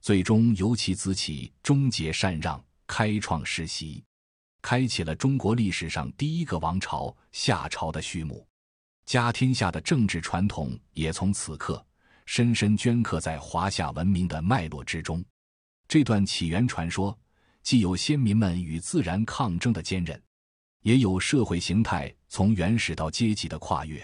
最终由其子起，终结禅让，开创世袭，开启了中国历史上第一个王朝夏朝的序幕。家天下的政治传统也从此刻深深镌刻在华夏文明的脉络之中。这段起源传说既有先民们与自然抗争的坚韧，也有社会形态从原始到阶级的跨越。